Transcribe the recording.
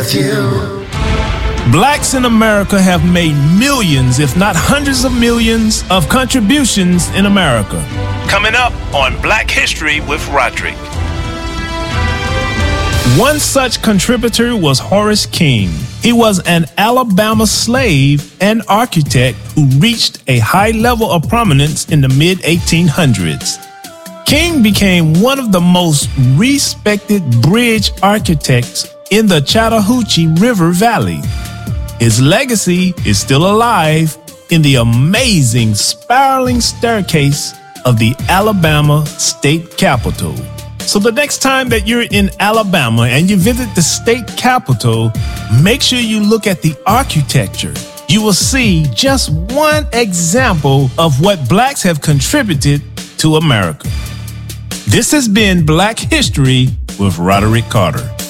Blacks in America have made millions, if not hundreds of millions, of contributions in America. Coming up on Black History with Roderick. One such contributor was Horace King. He was an Alabama slave and architect who reached a high level of prominence in the mid-1800s. King became one of the most respected bridge architects in the Chattahoochee River Valley. His legacy is still alive in the amazing spiraling staircase of the Alabama State Capitol. So the next time that you're in Alabama and you visit the state capitol, make sure you look at the architecture. You will see just one example of what blacks have contributed to America. This has been Black History with Roderick Carter.